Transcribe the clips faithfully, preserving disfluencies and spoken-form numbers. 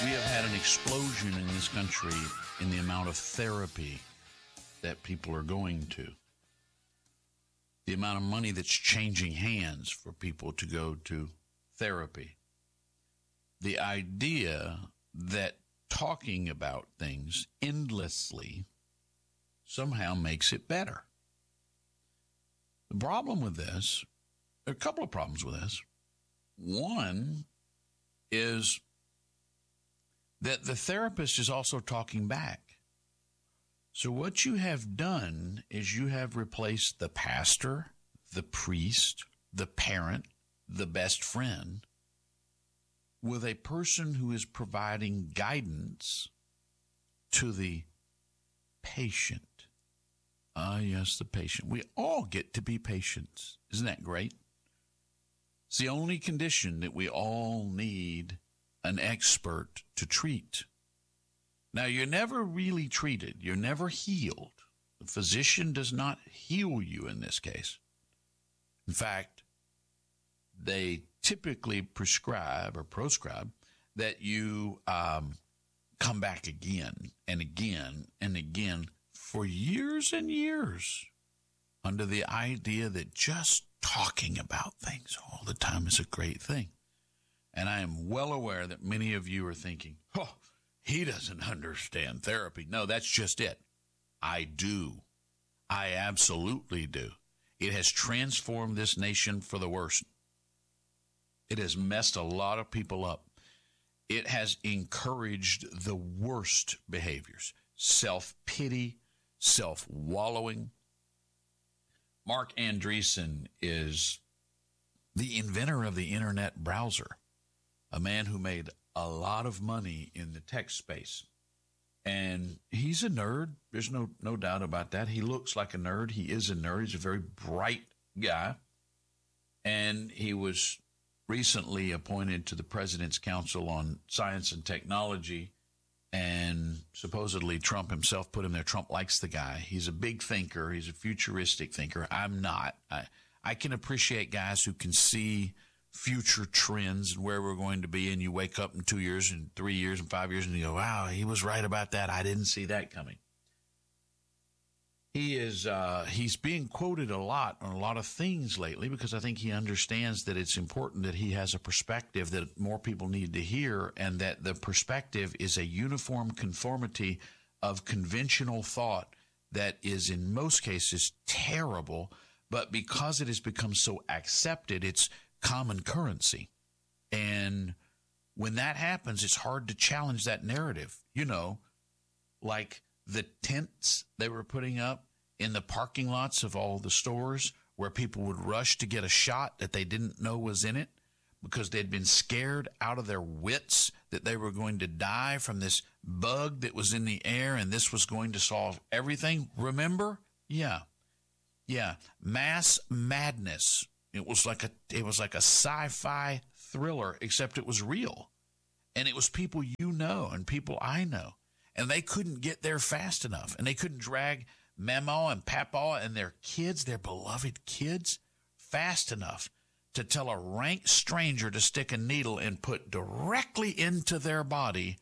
We have had an explosion in this country in the amount of therapy that people are going to. The amount of money that's changing hands for people to go to therapy. The idea that talking about things endlessly somehow makes it better. The problem with this, there are a couple of problems with this. One is that the therapist is also talking back. So what you have done is you have replaced the pastor, the priest, the parent, the best friend with a person who is providing guidance to the patient. Ah, yes, the patient. We all get to be patients. Isn't that great? It's the only condition that we all need an expert to treat. Now, you're never really treated. You're never healed. The physician does not heal you in this case. In fact, they typically prescribe or proscribe that you um, come back again and again and again for years and years under the idea that just talking about things all the time is a great thing. And I am well aware that many of you are thinking, oh, he doesn't understand therapy. No, that's just it. I do. I absolutely do. It has transformed this nation for the worse. It has messed a lot of people up. It has encouraged the worst behaviors, self-pity, self-wallowing. Marc Andreessen is the inventor of the internet browser, a man who made a lot of money in the tech space. And he's a nerd. There's no no doubt about that. He looks like a nerd. He is a nerd. He's a very bright guy. And he was recently appointed to the President's Council on Science and Technology. And supposedly Trump himself put him there. Trump likes the guy. He's a big thinker. He's a futuristic thinker. I'm not. I, I can appreciate guys who can see future trends and where we're going to be, and you wake up in two years and three years and five years and you go, wow, he was right about that. I didn't see that coming. He is uh, he's being quoted a lot on a lot of things lately because I think he understands that it's important that he has a perspective that more people need to hear, and that the perspective is a uniform conformity of conventional thought that is in most cases terrible, but because it has become so accepted, it's common currency. And when that happens, it's hard to challenge that narrative. You know, like the tents they were putting up in the parking lots of all the stores where people would rush to get a shot that they didn't know was in it because they'd been scared out of their wits that they were going to die from this bug that was in the air and this was going to solve everything. Remember? Yeah. Yeah. Mass madness. It was like a it was like a sci-fi thriller, except it was real. And it was people you know and people I know. And they couldn't get there fast enough. And they couldn't drag Mama and Papa and their kids, their beloved kids, fast enough to tell a rank stranger to stick a needle and put directly into their body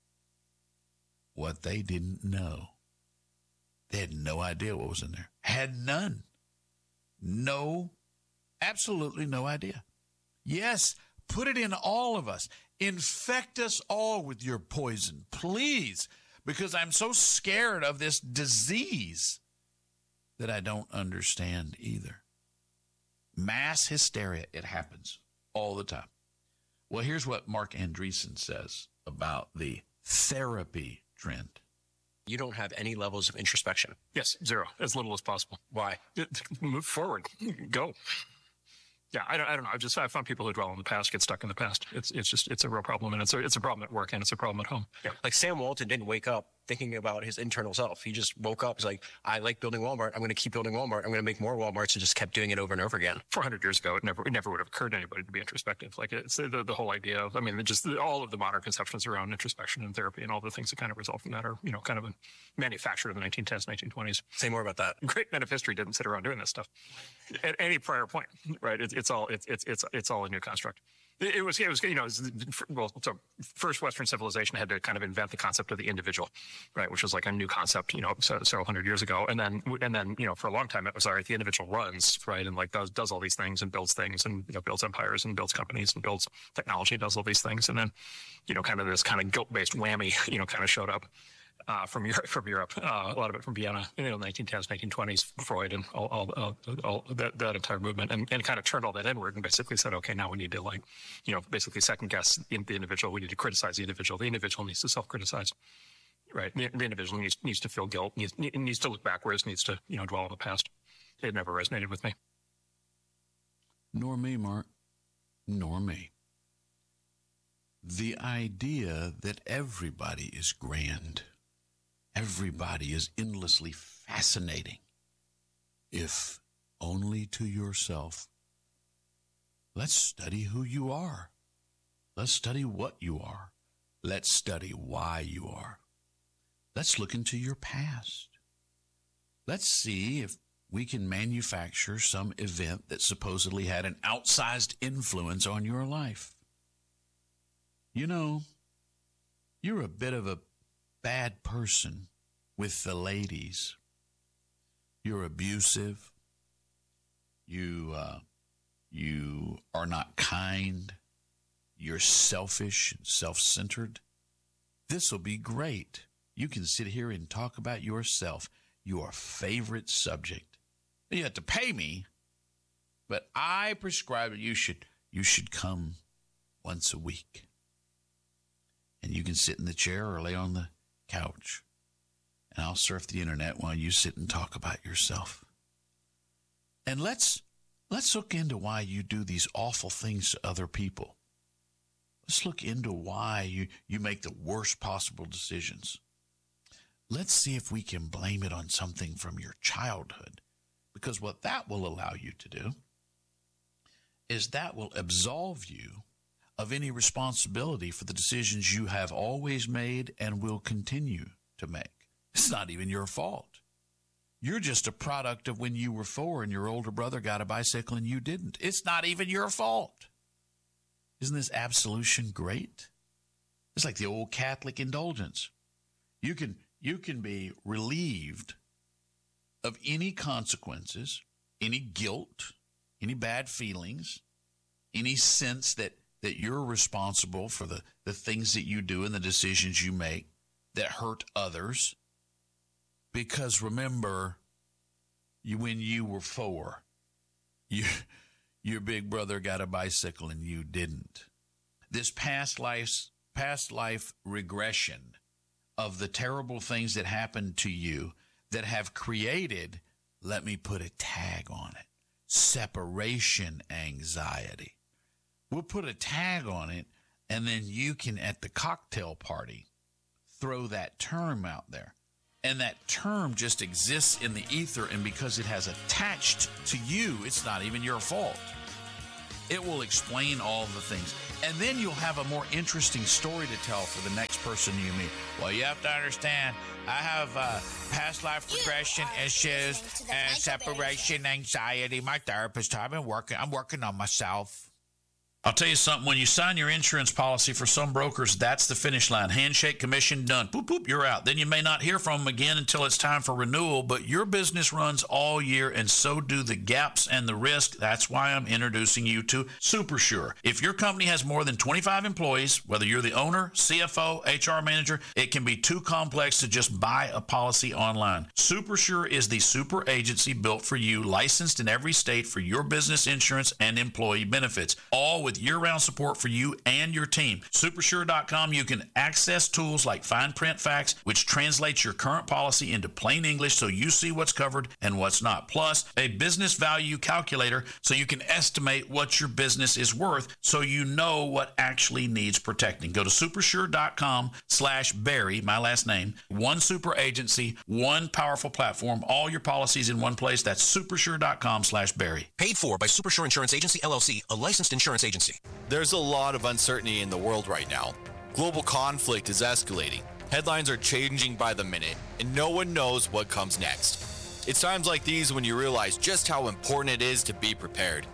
what they didn't know. They had no idea what was in there. Had none. No, absolutely no idea. Yes, put it in all of us. Infect us all with your poison, please, because I'm so scared of this disease that I don't understand either. Mass hysteria, it happens all the time. Well, here's what Marc Andreessen says about the therapy trend. You don't have any levels of introspection. Yes, zero, as little as possible. Why? Move forward, go. Yeah, I don't, I don't know. I've just I found people who dwell on the past get stuck in the past. It's it's just it's a real problem, and it's a it's a problem at work and it's a problem at home. Yeah. Like Sam Walton didn't wake up thinking about his internal self. He just woke up. He's like, I like building Walmart. I'm going to keep building Walmart. I'm going to make more Walmarts, and just kept doing it over and over again. four hundred years ago, it never it never would have occurred to anybody to be introspective. Like it's the the whole idea of I mean, just the, all of the modern conceptions around introspection and therapy and all the things that kind of result from that are you know kind of manufactured in the nineteen tens, nineteen twenties. Say more about that. Great men of history didn't sit around doing this stuff at any prior point, right? It's it's all it's it's it's it's all a new construct. It, it was, it was, you know, it was, well, so first Western civilization had to kind of invent the concept of the individual, right, which was like a new concept, you know, so, several hundred years ago. And then, and then, you know, for a long time, it was all right, the individual runs, right, and like does does all these things and builds things and, you know, builds empires and builds companies and builds technology, does all these things. And then, you know, kind of this kind of guilt-based whammy, you know, kind of showed up. Uh, from Europe, from Europe, uh, a lot of it from Vienna, you know, nineteen tens, nineteen twenties, Freud, and all, all, all, all that, that entire movement, and, and kind of turned all that inward and basically said, okay, now we need to like, you know, basically second guess the individual. We need to criticize the individual. The individual needs to self-criticize, right? The, the individual needs needs to feel guilt, needs needs to look backwards, needs to, you know, dwell on the past. It never resonated with me. Nor me, Mark. Nor me. The idea that everybody is grand. Everybody is endlessly fascinating, if only to yourself. Let's study who you are. Let's study what you are. Let's study why you are. Let's look into your past. Let's see if we can manufacture some event that supposedly had an outsized influence on your life. You know, you're a bit of a bad person with the ladies. You're abusive. You uh, you are not kind. You're selfish and self-centered. This will be great. You can sit here and talk about yourself, your favorite subject. You have to pay me, but I prescribe that you should you should come once a week. And you can sit in the chair or lay on the couch, and I'll surf the internet while you sit and talk about yourself. And let's let's look into why you do these awful things to other people. Let's look into why you, you make the worst possible decisions. Let's see if we can blame it on something from your childhood, because what that will allow you to do is that will absolve you of any responsibility for the decisions you have always made and will continue to make. It's not even your fault. You're just a product of when you were four and your older brother got a bicycle and you didn't. It's not even your fault. Isn't this absolution great? It's like the old Catholic indulgence. You can, you can be relieved of any consequences, any guilt, any bad feelings, any sense that that you're responsible for the, the things that you do and the decisions you make that hurt others. Because remember, you when you were four, you, your big brother got a bicycle and you didn't. This past life's, past life regression of the terrible things that happened to you that have created, let me put a tag on it, separation anxiety. We'll put a tag on it, and then you can, at the cocktail party, throw that term out there. And that term just exists in the ether, and because it has attached to you, it's not even your fault. It will explain all the things. And then you'll have a more interesting story to tell for the next person you meet. Well, you have to understand, I have uh, past life regression issues and separation anxiety. My therapist, I've been working, I'm working on myself. I'll tell you something, when you sign your insurance policy for some brokers, that's the finish line. Handshake, commission, done. Boop, boop, you're out. Then you may not hear from them again until it's time for renewal, but your business runs all year, and so do the gaps and the risk. That's why I'm introducing you to SuperSure. If your company has more than twenty-five employees, whether you're the owner, C F O, H R manager, it can be too complex to just buy a policy online. SuperSure is the super agency built for you, licensed in every state for your business insurance and employee benefits, all with year-round support for you and your team. Supersure dot com, you can access tools like Fine Print Facts, which translates your current policy into plain English so you see what's covered and what's not. Plus, a business value calculator so you can estimate what your business is worth so you know what actually needs protecting. Go to supersure dot com slash Barry, my last name. One super agency, one powerful platform, all your policies in one place. That's supersure dot com slash Barry. Paid for by Supersure Insurance Agency, L L C, a licensed insurance agency. There's a lot of uncertainty in the world right now. Global conflict is escalating. Headlines are changing by the minute, and no one knows what comes next. It's times like these when you realize just how important it is to be prepared.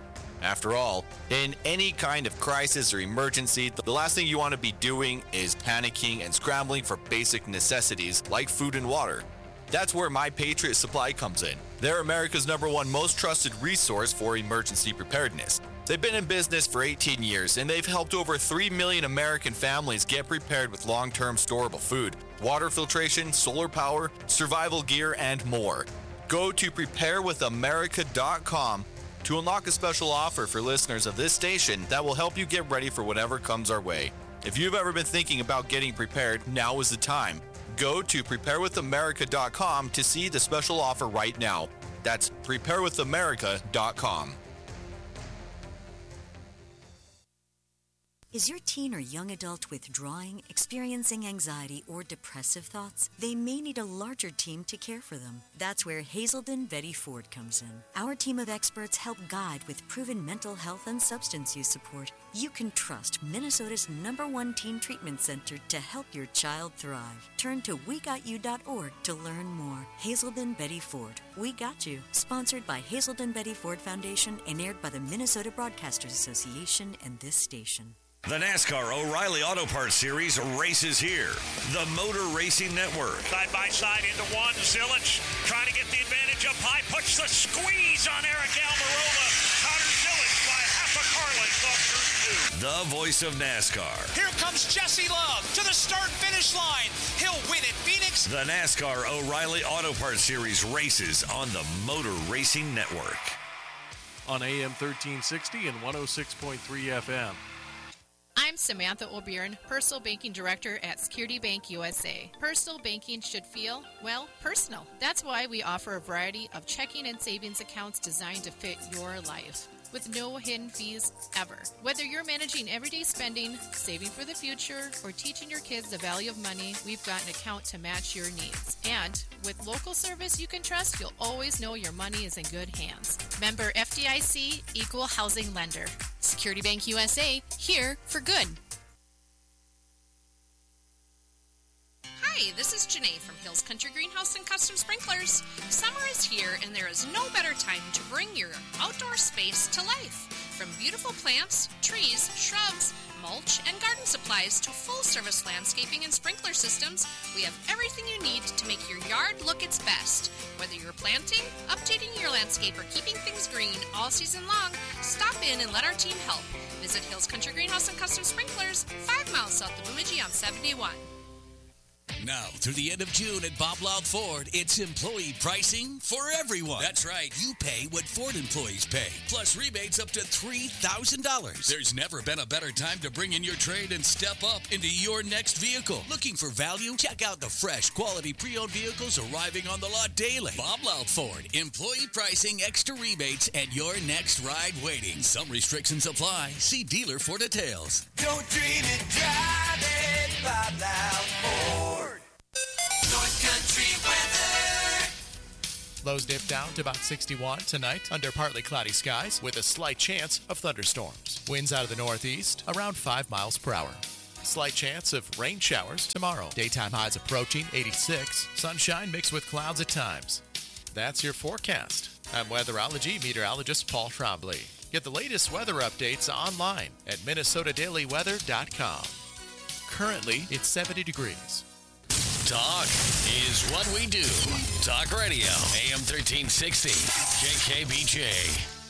After all, in any kind of crisis or emergency, the last thing you want to be doing is panicking and scrambling for basic necessities like food and water. That's where My Patriot Supply comes in. They're America's number one most trusted resource for emergency preparedness. They've been in business for eighteen years, and they've helped over three million American families get prepared with long-term storable food, water filtration, solar power, survival gear, and more. Go to prepare with america dot com to unlock a special offer for listeners of this station that will help you get ready for whatever comes our way. If you've ever been thinking about getting prepared, now is the time. Go to prepare with america dot com to see the special offer right now. That's prepare with america dot com. Is your teen or young adult withdrawing, experiencing anxiety, or depressive thoughts? They may need a larger team to care for them. That's where Hazelden Betty Ford comes in. Our team of experts help guide with proven mental health and substance use support. You can trust Minnesota's number one teen treatment center to help your child thrive. Turn to we got you dot org to learn more. Hazelden Betty Ford. We Got You. Sponsored by Hazelden Betty Ford Foundation and aired by the Minnesota Broadcasters Association and this station. The NASCAR O'Reilly Auto Parts Series races here. The Motor Racing Network. Side by side into one. Zilich trying to get the advantage up high. Puts the squeeze on Eric Almirola. Connor Zilich by half a car length off through two. The voice of NASCAR. Here comes Jesse Love to the start-finish line. He'll win at Phoenix. The NASCAR O'Reilly Auto Parts Series races on the Motor Racing Network. On A M thirteen sixty and one oh six point three F M. I'm Samantha O'Byrne, Personal Banking Director at Security Bank U S A. Personal banking should feel, well, personal. That's why we offer a variety of checking and savings accounts designed to fit your life, with no hidden fees ever. Whether you're managing everyday spending, saving for the future, or teaching your kids the value of money, we've got an account to match your needs. And with local service you can trust, you'll always know your money is in good hands. Member F D I C, Equal Housing Lender. Security Bank U S A, here for good. Hi, this is Janae from Hills Country Greenhouse and Custom Sprinklers. Summer is here and there is no better time to bring your outdoor space to life. From beautiful plants, trees, shrubs, mulch, and garden supplies to full-service landscaping and sprinkler systems, we have everything you need to make your yard look its best. Whether you're planting, updating your landscape, or keeping things green all season long, stop in and let our team help. Visit Hills Country Greenhouse and Custom Sprinklers, five miles south of Bemidji on seventy-one. Now, through the end of June at Bob Loud Ford, it's employee pricing for everyone. That's right. You pay what Ford employees pay, plus rebates up to three thousand dollars. There's never been a better time to bring in your trade and step up into your next vehicle. Looking for value? Check out the fresh, quality pre-owned vehicles arriving on the lot daily. Bob Loud Ford, employee pricing, extra rebates, and your next ride waiting. Some restrictions apply. See dealer for details. Don't dream it, drive it, Bob Loud Ford. North Country weather. Lows dip down to about sixty-one tonight under partly cloudy skies with a slight chance of thunderstorms. Winds out of the northeast around five miles per hour. Slight chance of rain showers tomorrow. Daytime highs approaching eighty-six. Sunshine mixed with clouds at times. That's your forecast. I'm weatherology meteorologist Paul Trombley. Get the latest weather updates online at minnesota daily weather dot com. Currently, it's seventy degrees. Talk is what we do. Talk Radio, A M thirteen sixty, K K B J.